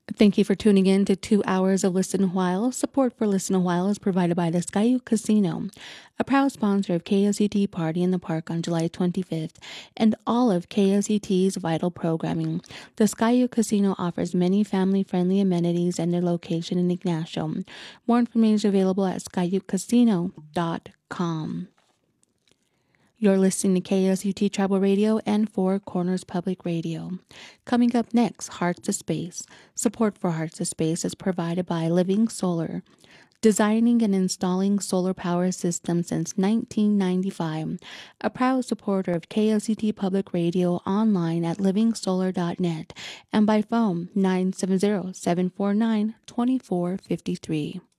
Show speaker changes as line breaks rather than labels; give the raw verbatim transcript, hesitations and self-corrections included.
Thank you for tuning in to two hours of Listen a While. Support for Listen a While is provided by the Skyu Casino, a proud sponsor of K S U T Party in the Park on July twenty-fifth, and all of K S U T's vital programming. The Skyu Casino offers many family-friendly amenities and their location in Ignacio. More information available at skyu casino dot com. You're listening to K S U T Tribal Radio and Four Corners Public Radio. Coming up next, Hearts of Space. Support for Hearts of Space is provided by Living Solar, designing and installing solar power systems since nineteen ninety-five. A proud supporter of K S U T Public Radio online at living solar dot net and by phone nine seven zero, seven four nine, two four five three.